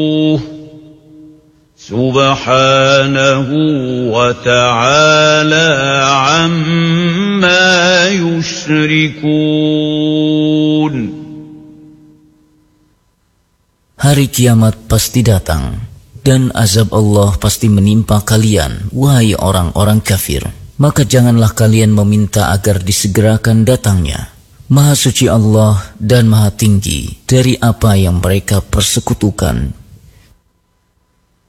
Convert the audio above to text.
Subhanahu wa ta'ala amma yushrikun. Hari kiamat pasti datang, dan azab Allah pasti menimpa kalian, wahai orang-orang kafir. Maka janganlah kalian meminta agar disegerakan datangnya. Maha suci Allah dan maha tinggi dari apa yang mereka persekutukan